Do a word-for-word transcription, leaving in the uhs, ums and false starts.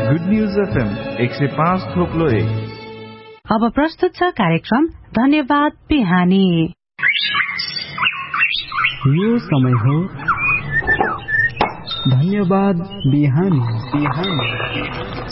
Good news FM एक सय पाँच थोप्लो एक। अब प्रस्तुत छ कार्यक्रम धन्यवाद बिहानी। यो समय हो धन्यवाद बिहानी। बिहानी